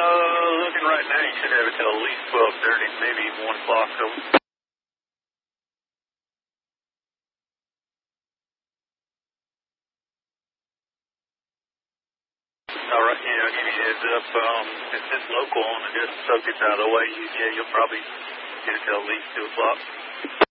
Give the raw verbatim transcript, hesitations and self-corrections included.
Uh, looking right now, you should have it till at least twelve thirty, maybe even one o'clock. So. All right, yeah, I'll give you a heads up. Um, if it's local and it just so gets out of the way, you, yeah, you'll probably get it till at least two o'clock.